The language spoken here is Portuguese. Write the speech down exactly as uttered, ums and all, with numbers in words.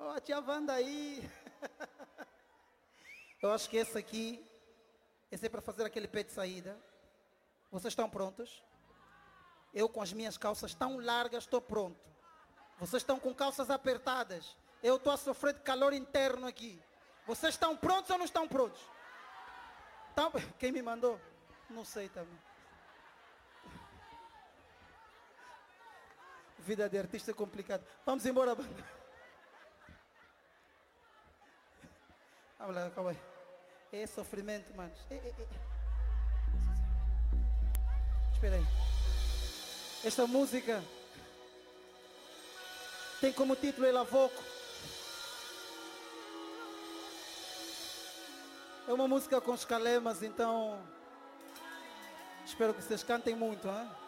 Oh, a tia Wanda aí. Eu acho que esse aqui, esse é para fazer aquele pé de saída. Vocês estão prontos? Eu com as minhas calças tão largas estou pronto. Vocês estão com calças apertadas. Eu estou a sofrer de calor interno aqui. Vocês estão prontos ou não estão prontos? Então, quem me mandou? Não sei também. Vida de artista é complicada. Vamos embora, banda. Vamos lá, calma aí. É sofrimento, mano. É, é, é. Espera aí. Esta música tem como título El Avoco. É uma música com escalemas, então espero que vocês cantem muito, hein?